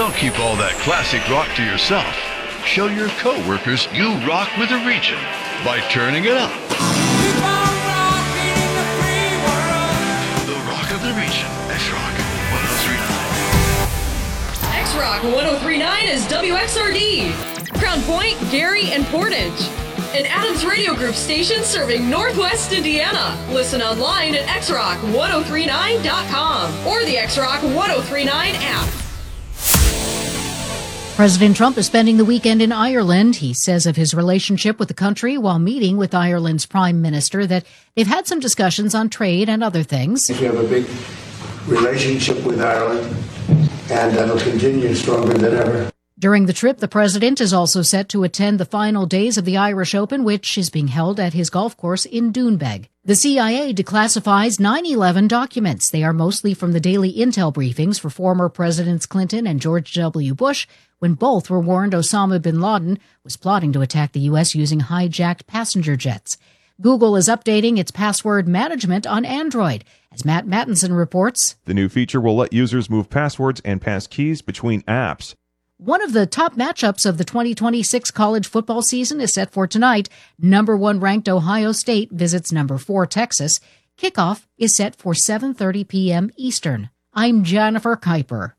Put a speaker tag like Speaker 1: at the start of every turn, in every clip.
Speaker 1: Don't keep all that classic rock to yourself. Show your co-workers you rock with the region by turning it up. The rock of the region. X-Rock 1039.
Speaker 2: X-Rock 1039 is WXRD. Crown Point, Gary, and Portage. An Adams Radio Group station serving Northwest Indiana. Listen online at xrock1039.com or the X-Rock 1039 app.
Speaker 3: President Trump is spending the weekend in Ireland. He says of his relationship with the country while meeting with Ireland's Prime Minister that they've had some discussions on trade and other things.
Speaker 4: We have a big relationship with Ireland, and that'll continue stronger than ever.
Speaker 3: During the trip, the president is also set to attend the final days of the Irish Open, which is being held at his golf course in Doonbeg. The CIA declassifies 9/11 documents. They are mostly from the daily intel briefings for former Presidents Clinton and George W. Bush, when both were warned Osama bin Laden was plotting to attack the U.S. using hijacked passenger jets. Google is updating its password management on Android. As Matt Mattinson reports,
Speaker 5: the new feature will let users move passwords and pass keys between apps.
Speaker 3: One of the top matchups of the 2026 college football season is set for tonight. Number 1 ranked Ohio State visits number 4 Texas. Kickoff is set for 7:30 p.m. Eastern. I'm Jennifer Kuiper.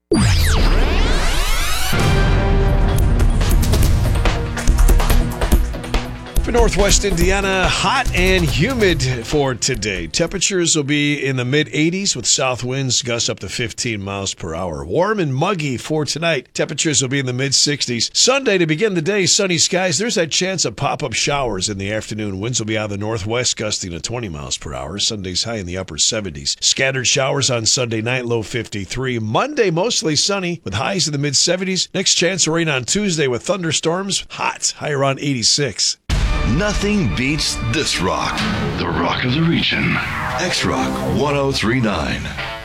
Speaker 6: For Northwest Indiana, hot and humid for today. Temperatures will be in the mid-80s with south winds gusts up to 15 miles per hour. Warm and muggy for tonight. Temperatures will be in the mid-60s. Sunday to begin the day, sunny skies. There's that chance of pop-up showers in the afternoon. Winds will be out of the northwest gusting to 20 miles per hour. Sunday's high in the upper 70s. Scattered showers on Sunday night, low 53. Monday, mostly sunny with highs in the mid-70s. Next chance of rain on Tuesday with thunderstorms. Hot, high around 86.
Speaker 1: Nothing beats this rock. The rock of the region. X-Rock 1039.